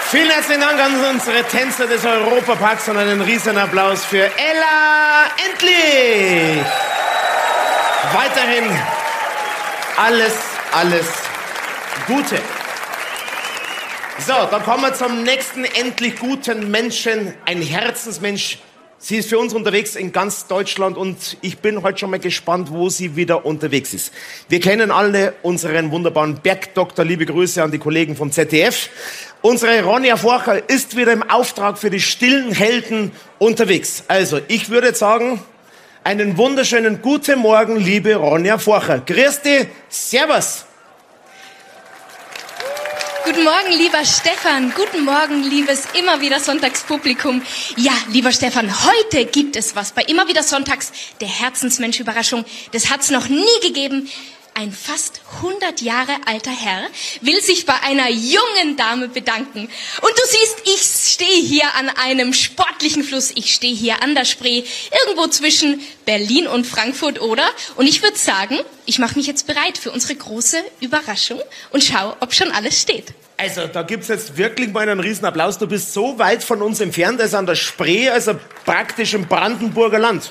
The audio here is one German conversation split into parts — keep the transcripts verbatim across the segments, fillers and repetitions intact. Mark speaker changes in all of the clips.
Speaker 1: Vielen herzlichen Dank an unsere Tänzer des Europaparks und einen riesen Applaus für Ella Endlich. Weiterhin alles, alles Gute. So, dann kommen wir zum nächsten endlich guten Menschen, ein Herzensmensch. Sie ist für uns unterwegs in ganz Deutschland und ich bin heute schon mal gespannt, wo sie wieder unterwegs ist. Wir kennen alle unseren wunderbaren Bergdoktor. Liebe Grüße an die Kollegen vom Z D F. Unsere Ronja Forcher ist wieder im Auftrag für die stillen Helden unterwegs. Also, ich würde sagen, einen wunderschönen guten Morgen, liebe Ronja Forcher. Grüß dich, servus.
Speaker 2: Guten Morgen, lieber Stefan. Guten Morgen, liebes Immer wieder Sonntagspublikum. Ja, lieber Stefan, heute gibt es was bei Immer wieder Sonntags, der Herzensmensch-Überraschung. Das hat's noch nie gegeben. Ein fast hundert Jahre alter Herr will sich bei einer jungen Dame bedanken. Und du siehst, ich stehe hier an einem sportlichen Fluss. Ich stehe hier an der Spree, irgendwo zwischen Berlin und Frankfurt, oder? Und ich würde sagen, ich mache mich jetzt bereit für unsere große Überraschung und schau, ob schon alles steht.
Speaker 1: Also, da gibt's jetzt wirklich mal einen riesen Applaus. Du bist so weit von uns entfernt, also an der Spree, also praktisch im Brandenburger Land.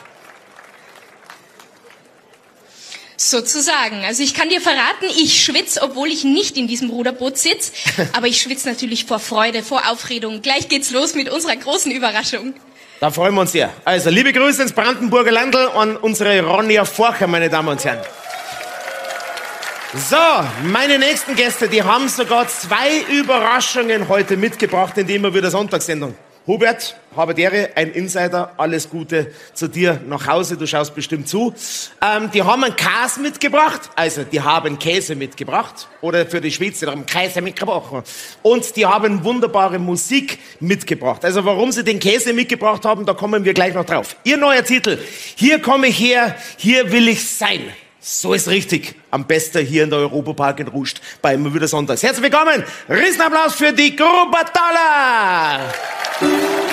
Speaker 2: Sozusagen. Also ich kann dir verraten, ich schwitze, obwohl ich nicht in diesem Ruderboot sitze. Aber ich schwitze natürlich vor Freude, vor Aufregung. Gleich geht's los mit unserer großen Überraschung.
Speaker 1: Da freuen wir uns sehr. Also, liebe Grüße ins Brandenburger Landl an unsere Ronja Forcher, meine Damen und Herren. So, meine nächsten Gäste, die haben sogar zwei Überraschungen heute mitgebracht in die Immer wieder Sonntagssendung. Hubert, habe dere, ein Insider, alles Gute zu dir nach Hause, du schaust bestimmt zu. Ähm, die haben einen Käse mitgebracht, also die haben Käse mitgebracht, oder für die Schweizer, die haben Käse mitgebracht. Und die haben wunderbare Musik mitgebracht. Also warum sie den Käse mitgebracht haben, da kommen wir gleich noch drauf. Ihr neuer Titel, Hier komme ich her, hier will ich sein. So ist richtig. Am besten hier in der Europapark in Rust bei Immer wieder Sonntags. Herzlich willkommen. Riesenapplaus für die Gruppe Thaler.